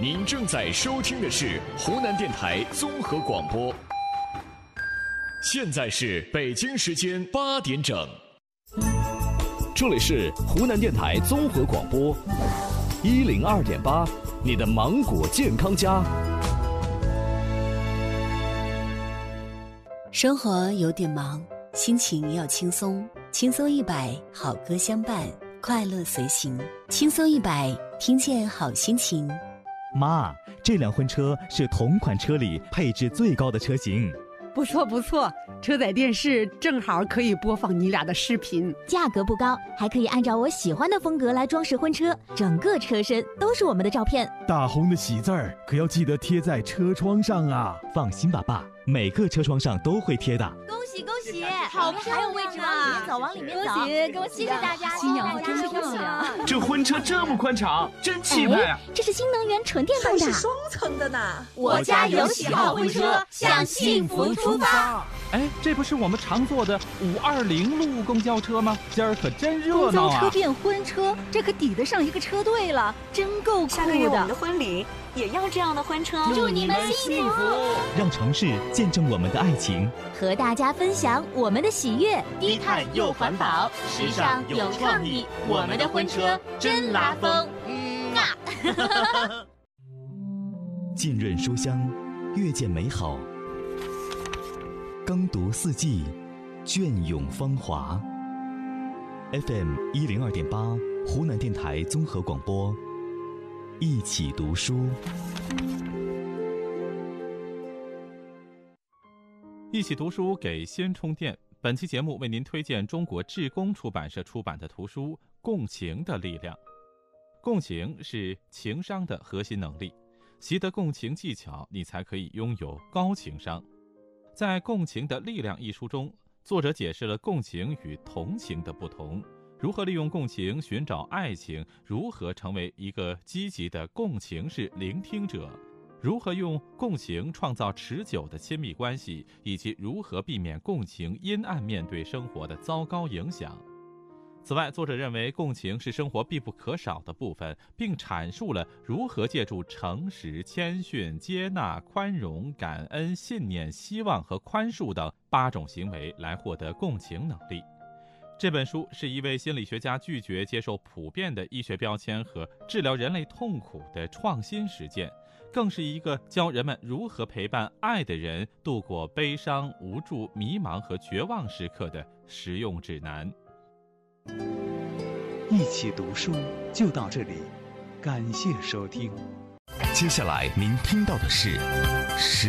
您正在收听的是湖南电台综合广播。现在是北京时间8点整， 这里是湖南电台综合广播102.8，你的芒果健康家。 生活有点忙，心情要轻松，轻松100，好歌相伴，快乐随行，轻松100，听见好心情。 妈，这辆婚车是同款车里配置最高的车型。 不错不错，车载电视正好可以播放你俩的视频。 价格不高，还可以按照我喜欢的风格来装饰婚车，整个车身都是我们的照片。 大红的喜字儿可要记得贴在车窗上啊！ 放心吧，爸，每个车窗上都会贴的。 恭喜恭喜， 好漂亮啊！ 还有位置吗？往里面走， 恭喜恭喜！ 谢谢大家， 新娘子真漂亮。 这婚车这么宽敞，真气派啊！ 这是新能源纯电动的， 还是双层的呢。 我家有喜好婚车，向幸福出发。 哎，这不是我们常坐的520路公交车吗？今儿可真热闹啊！ 公交车变婚车，这可抵得上一个车队了，真够酷的。 下个月我们的婚礼也要这样的婚车。 祝你们幸福， 让城市见证我们的爱情， 和大家分享我们的喜悦。 低碳又环保，时尚有创意，我们的婚车真拉风。 浸润书香，阅见美好。耕读四季，隽永芳华。FM 102.8，湖南电台综合广播，一起读书。 一起读书给心充电。本期节目为您推荐中国志工出版社出版的图书《共情的力量》。共情是情商的核心能力，习得共情技巧，你才可以拥有高情商。在《共情的力量》一书中，作者解释了共情与同情的不同，如何利用共情寻找爱情，如何成为一个积极的共情式聆听者，如何用共情创造持久的亲密关系，以及如何避免共情阴暗面对生活的糟糕影响。此外，作者认为共情是生活必不可少的部分，并阐述了如何借助诚实、谦逊、接纳、宽容、感恩、信念、希望和宽恕等8种行为来获得共情能力。这本书是一位心理学家拒绝接受普遍的医学标签和治疗人类痛苦的创新实践，更是一个教人们如何陪伴爱的人度过悲伤、无助、迷茫和绝望时刻的实用指南。 一起读书就到这里，感谢收听。 接下来您听到的是